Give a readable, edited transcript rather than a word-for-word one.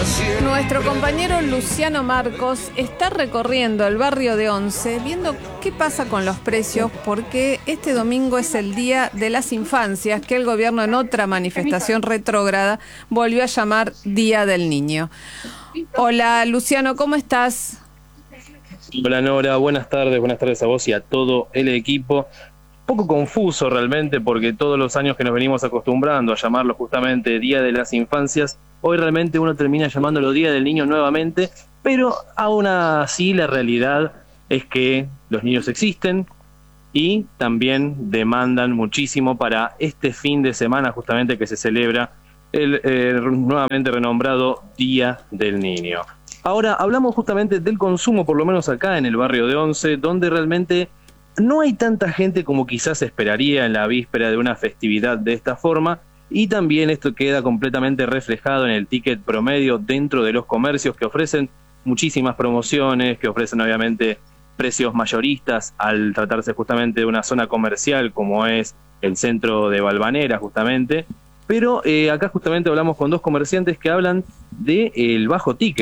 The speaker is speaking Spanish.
Nuestro compañero Luciano Marcos está recorriendo el barrio de Once viendo qué pasa con los precios, porque este domingo es el Día de las Infancias, que el gobierno en otra manifestación retrógrada volvió a llamar Día del Niño. Hola Luciano, ¿cómo estás? Hola Nora, buenas tardes a vos y a todo el equipo. Un poco confuso realmente, porque todos los años que nos venimos acostumbrando a llamarlo justamente Día de las Infancias, hoy realmente uno termina llamándolo Día del Niño nuevamente, pero aún así la realidad es que los niños existen y también demandan muchísimo para este fin de semana justamente que se celebra el nuevamente renombrado Día del Niño. Ahora hablamos justamente del consumo, por lo menos acá en el barrio de Once, donde realmente no hay tanta gente como quizás esperaría en la víspera de una festividad de esta forma, y también esto queda completamente reflejado en el ticket promedio dentro de los comercios, que ofrecen muchísimas promociones, que ofrecen obviamente precios mayoristas al tratarse justamente de una zona comercial como es el centro de Valvanera justamente. Pero acá justamente hablamos con dos comerciantes que hablan del bajo ticket